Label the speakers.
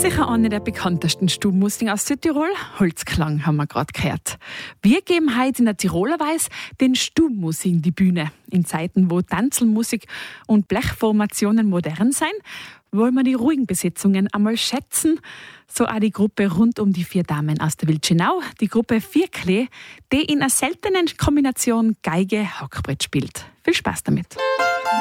Speaker 1: Sicher eine der bekanntesten Stummmusiken aus Südtirol. Holzklang haben wir gerade gehört. Wir geben heute in der Tiroler Weise den Stummmusiken die Bühne. In Zeiten, wo Tanzelmusik und Blechformationen modern sein, wollen wir die ruhigen Besetzungen einmal schätzen. So auch die Gruppe rund um die 4 Damen aus der Wildschenau, die Gruppe Vierklee, die in einer seltenen Kombination Geige-Hackbrett spielt. Viel Spaß damit!